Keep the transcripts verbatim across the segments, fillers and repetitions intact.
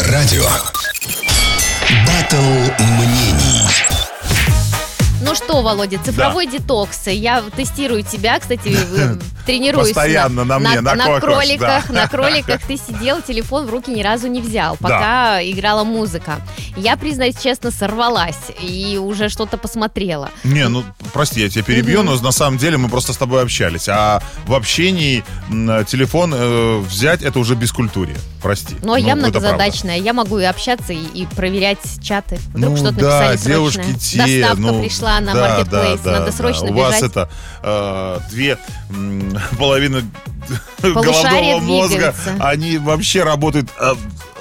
Эльдорадо. Баттл мнений. Ну что, Володя, цифровой да. детокс. Я тестирую тебя, кстати, тренируюсь. Постоянно на, на мне, на, на кокош, кроликах. Да. На кроликах ты сидел, телефон в руки ни разу не взял, пока да. играла музыка. Я, признаюсь честно, сорвалась и уже что-то посмотрела. Не, ну, прости, я тебя перебью, mm-hmm. но на самом деле мы просто с тобой общались. А в общении м, телефон э, взять, это уже бескультурье. Прости. Но ну, я многозадачная. Я могу и общаться, и, и проверять чаты. Вдруг ну, что-то да, написали девушки срочное. те, Доставка ну, пришла на да, маркетплейс. Да, Надо да, срочно да. У бежать. вас это э, две м, половины Полушария головного мозга, двигаются. Они вообще работают... Э,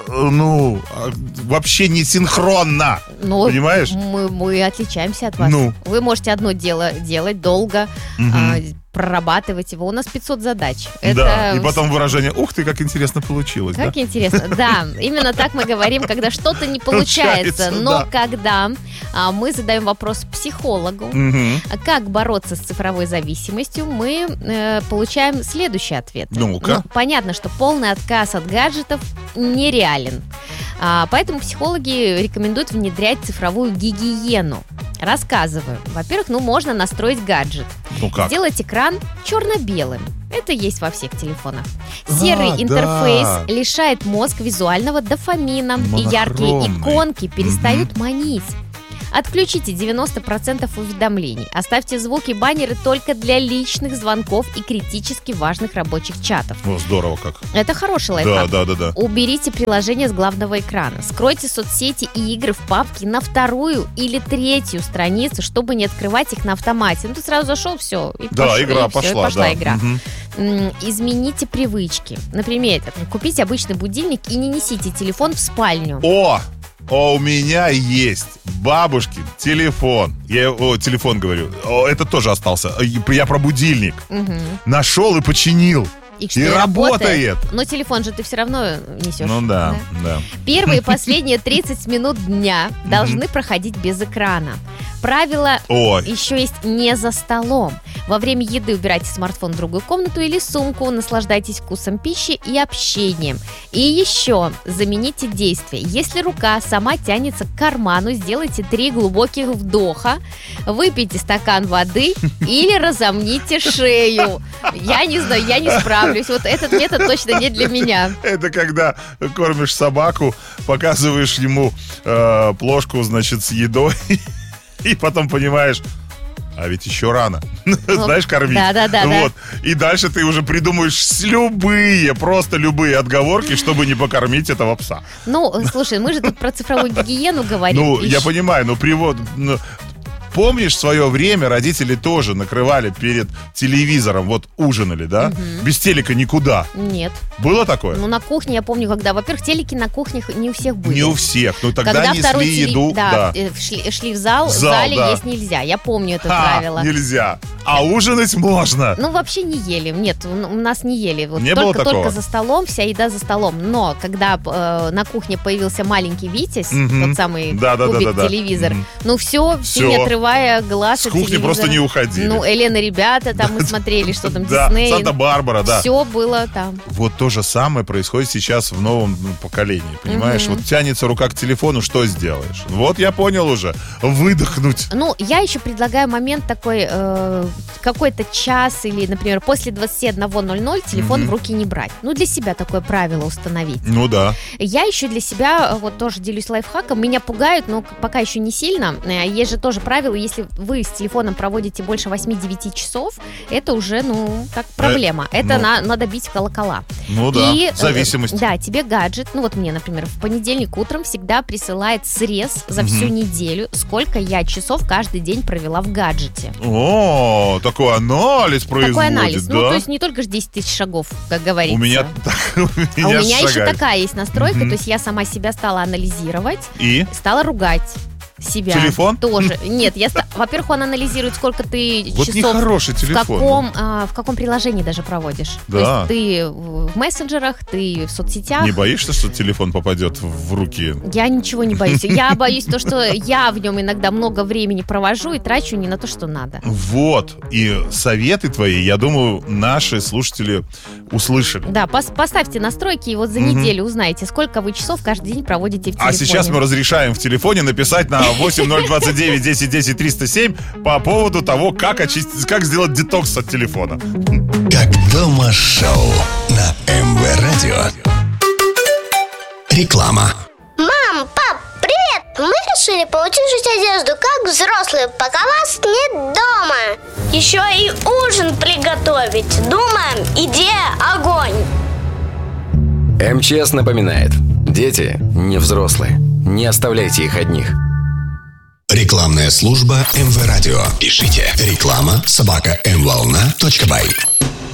ну, вообще не синхронно. Ну, понимаешь? Мы, мы отличаемся от вас. Ну. Вы можете одно дело делать долго, угу. а, прорабатывать его. У нас пятьсот задач. Да, Это... и потом выражение: ух ты, как интересно получилось. Как да? интересно, да. Именно так мы говорим, когда что-то не получается. Получается, Но да. когда а, мы задаем вопрос психологу, угу. как бороться с цифровой зависимостью, мы э, получаем следующий ответ. Ну-ка. Ну, понятно, что полный отказ от гаджетов нереален. А, поэтому психологи рекомендуют внедрять цифровую гигиену. Рассказываю. Во-первых, ну можно настроить гаджет. Ну как? Сделать экран черно-белым. Это есть во всех телефонах. Серый а, интерфейс да. лишает мозг визуального дофамина, и яркие иконки перестают угу. манить. Отключите девяносто процентов уведомлений. Оставьте звуки, баннеры только для личных звонков и критически важных рабочих чатов. О, здорово как. Это хороший лайфхак. Да, да, да, да. Уберите приложение с главного экрана. Скройте соцсети и игры в папке на вторую или третью страницу, чтобы не открывать их на автомате. Ну, ты сразу зашел, все. И да, пош... игра и пошла. Все, и пошла да. игра. Угу. Измените привычки. Например, купите обычный будильник и не несите телефон в спальню. О! О, у меня есть бабушкин телефон. Я о, телефон говорю. О, это тоже остался. Я про будильник. Угу. Нашел и починил. И, и работает. Но телефон же ты все равно несешь. Ну да, да. да. Первые и последние тридцать минут дня должны проходить без экрана. Правило Ой. еще есть не за столом. Во время еды убирайте смартфон в другую комнату или сумку, наслаждайтесь вкусом пищи и общением. И еще замените действие. Если рука сама тянется к карману, сделайте три глубоких вдоха, выпейте стакан воды или разомните шею. Я не знаю, я не справлюсь. Вот этот метод точно не для меня. Это когда кормишь собаку, показываешь ему э, плошку, значит, с едой, и потом понимаешь, а ведь еще рано, ну, знаешь, кормить. Да, да, да, вот. да. И дальше ты уже придумаешь любые, просто любые отговорки, чтобы не покормить этого пса. Ну, слушай, мы же тут про цифровую гигиену говорим. Ну, И я щ- понимаю, но привод... ну, помнишь, в свое время родители тоже накрывали перед телевизором, вот ужинали, да? Мгм. Без телека никуда. Нет. Было такое? Ну, на кухне я помню, когда, во-первых, телеки на кухнях не у всех были. Не у всех. Ну, тогда Когда несли второй теле- еду. да, Да. э, Шли, шли в зал, в Зал, зале да. есть нельзя. Я помню это Ха, правило. нельзя. А ужинать можно. Ну, вообще не ели. Нет, у у нас не ели. Вот Не только, было такого? только за столом, вся еда за столом. Но когда э, на кухне появился маленький Витязь, Мгм. тот самый Да, да, да, кубик да, да. телевизор, Мгм. ну все, Всё. все не отрывая глаз С от кухни телевизора. просто не уходили. Ну, Элена, ребята, там мы смотрели, что там, Да, Дисней. Санта-Барбара, да. Все было там. Вот то же самое происходит сейчас в новом ну, поколении, понимаешь? Мгм. Вот тянется рука к телефону, что сделаешь? Вот я понял уже. Выдохнуть. Ну, я еще предлагаю момент такой, э, какой-то час или, например, после двадцать один ноль ноль телефон Мгм. в руки не брать. Ну, для себя такое правило установить. Ну да. Я еще для себя, э, вот тоже делюсь лайфхаком, меня пугают, но к- пока еще не сильно. Э, Есть же тоже правило, если вы с телефоном проводите больше восемь-девять часов, это уже, ну, так, проблема. Это ну. на- надо бить в колокола. Ну да. И, э, Зависимость. Да, тебе гаджет, ну вот мне, например, в понедельник утром всегда присылает срез за Мгм. всю неделю, сколько я часов каждый день провела в гаджете. О, такой анализ производит, Такой анализ. да? Ну, то есть не только же десять тысяч шагов, как говорится. У меня так, у А меня у меня шагает. еще такая есть настройка, Мгм. то есть я сама себя стала анализировать, И? стала ругать. себя. Телефон? Тоже. Нет, я, ста- во-первых, он анализирует, сколько ты Вот часов нехороший в телефон. каком, а, в каком приложении даже проводишь. Да. То есть ты в мессенджерах, ты в соцсетях. Не боишься, что телефон попадет в руки? Я ничего не боюсь. Я боюсь то, что я в нем иногда много времени провожу и трачу не на то, что надо. Вот. И советы твои, я думаю, наши слушатели услышали. Да, пос- поставьте настройки и вот за Мгм. неделю узнаете, сколько вы часов каждый день проводите в телефоне. А сейчас мы разрешаем в телефоне написать на восемь ноль двадцать девять десять десять триста семь по поводу того, как очистить, как сделать детокс от телефона. Как дома шоу на эм вэ Радио. Реклама. Мам, пап, привет! Мы решили поутюжить одежду, как взрослые, пока вас нет дома. Еще и ужин приготовить. Думаем, идея огонь. эм че эс напоминает: дети не взрослые. Не оставляйте их одних. Рекламная служба эм вэ Радио. Пишите реклама собака эм волна точка бай.